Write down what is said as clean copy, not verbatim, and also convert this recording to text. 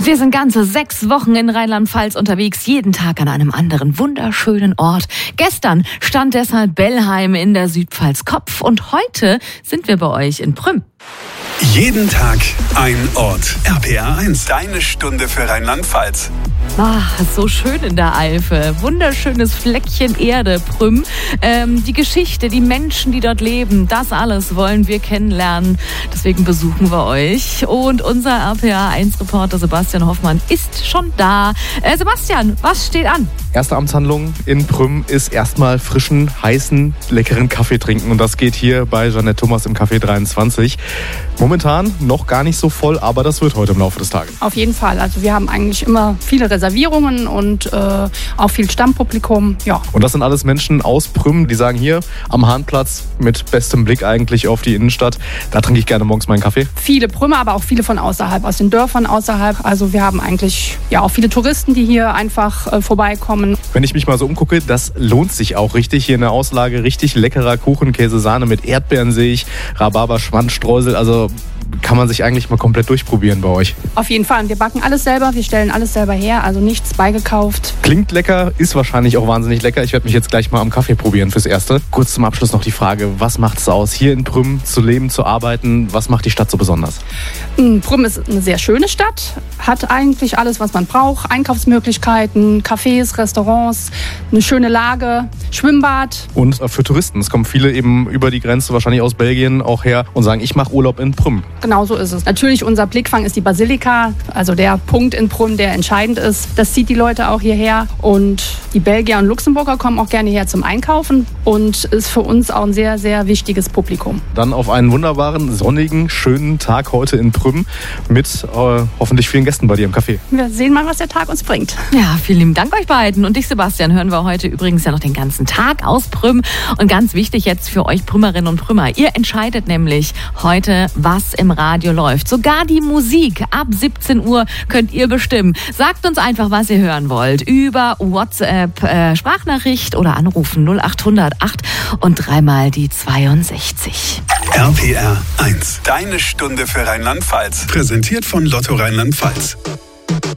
Wir sind ganze 6 Wochen in Rheinland-Pfalz unterwegs, jeden Tag an einem anderen wunderschönen Ort. Gestern stand deshalb Bellheim in der Südpfalz Kopf und heute sind wir bei euch in Prüm. Jeden Tag ein Ort. RPR 1, deine Stunde für Rheinland-Pfalz. So schön in der Eifel. Wunderschönes Fleckchen Erde, Prüm. Die Geschichte, die Menschen, die dort leben, das alles wollen wir kennenlernen. Deswegen besuchen wir euch. Und unser RPR 1-Reporter Sebastian Hoffmann ist schon da. Sebastian, was steht an? Erste Amtshandlung in Prüm ist erstmal frischen, heißen, leckeren Kaffee trinken. Und das geht hier bei Jeanette Thomas im Café 23. Momentan noch gar nicht so voll, aber das wird heute im Laufe des Tages. Auf jeden Fall. Also wir haben eigentlich immer viele Reservierungen und auch viel Stammpublikum. Ja. Und das sind alles Menschen aus Prüm, die sagen, hier am Hahnplatz mit bestem Blick eigentlich auf die Innenstadt, da trinke ich gerne morgens meinen Kaffee. Viele Prümer, aber auch viele von außerhalb, aus den Dörfern außerhalb. Also wir haben eigentlich auch viele Touristen, die hier einfach vorbeikommen. Wenn ich mich mal so umgucke, das lohnt sich auch richtig. Hier in der Auslage richtig leckerer Kuchen, Käse, Sahne mit Erdbeeren sehe ich, Rhabarber, Schmand, Streusel, also kann man sich eigentlich mal komplett durchprobieren bei euch. Auf jeden Fall. Wir backen alles selber, wir stellen alles selber her, also nichts beigekauft. Klingt lecker, ist wahrscheinlich auch wahnsinnig lecker. Ich werde mich jetzt gleich mal am Kaffee probieren fürs Erste. Kurz zum Abschluss noch die Frage, was macht es aus, hier in Prüm zu leben, zu arbeiten? Was macht die Stadt so besonders? Prüm ist eine sehr schöne Stadt, hat eigentlich alles, was man braucht. Einkaufsmöglichkeiten, Cafés, Restaurants, eine schöne Lage, Schwimmbad. Und für Touristen, es kommen viele eben über die Grenze, wahrscheinlich aus Belgien auch her und sagen, ich mache Urlaub in Prüm. Genau so ist es. Natürlich, unser Blickfang ist die Basilika, also der Punkt in Prüm, der entscheidend ist. Das zieht die Leute auch hierher. Und die Belgier und Luxemburger kommen auch gerne her zum Einkaufen und ist für uns auch ein sehr, sehr wichtiges Publikum. Dann auf einen wunderbaren, sonnigen, schönen Tag heute in Prüm mit hoffentlich vielen Gästen bei dir im Café. Wir sehen mal, was der Tag uns bringt. Ja, vielen lieben Dank euch beiden. Und dich, Sebastian, hören wir heute übrigens ja noch den ganzen Tag aus Prüm. Und ganz wichtig jetzt für euch Prümerinnen und Prümer, ihr entscheidet nämlich heute, was im Radio läuft. Sogar die Musik. Ab 17 Uhr könnt ihr bestimmen. Sagt uns einfach, was ihr hören wollt. Über WhatsApp, Sprachnachricht oder anrufen 0800 8 und 3 die 62. RPR 1, deine Stunde für Rheinland-Pfalz. Präsentiert von Lotto Rheinland-Pfalz.